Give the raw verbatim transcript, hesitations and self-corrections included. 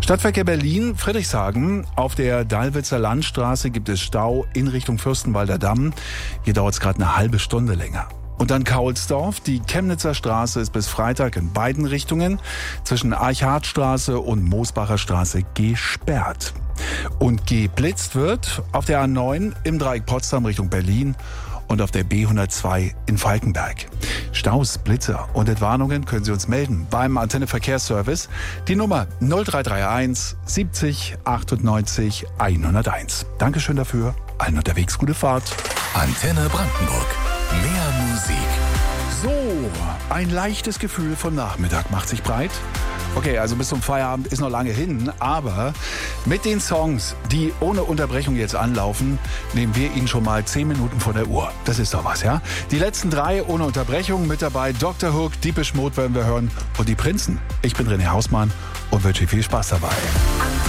Stadtverkehr Berlin, Friedrichshagen. Auf der Dallwitzer Landstraße gibt es Stau in Richtung Fürstenwalder Damm. Hier dauert es gerade eine halbe Stunde länger. Und dann Kaulsdorf. Die Chemnitzer Straße ist bis Freitag in beiden Richtungen zwischen Archardstraße und Moosbacher Straße gesperrt. Und geblitzt wird auf der A neun im Dreieck Potsdam Richtung Berlin und auf der B hundertzwei in Falkenberg. Staus, Blitze und Entwarnungen können Sie uns melden beim Antenne Verkehrsservice. Die Nummer null drei drei eins siebzig achtundneunzig hunderteins. Dankeschön dafür. Allen unterwegs gute Fahrt. Antenne Brandenburg. Mehr Musik. So, ein leichtes Gefühl von Nachmittag macht sich breit. Okay, also bis zum Feierabend ist noch lange hin, aber mit den Songs, die ohne Unterbrechung jetzt anlaufen, nehmen wir Ihnen schon mal zehn Minuten von der Uhr. Das ist doch was, ja? Die letzten drei ohne Unterbrechung mit dabei. Doktor Hook, Deepish Mode werden wir hören und die Prinzen. Ich bin René Hausmann und wünsche viel Spaß dabei.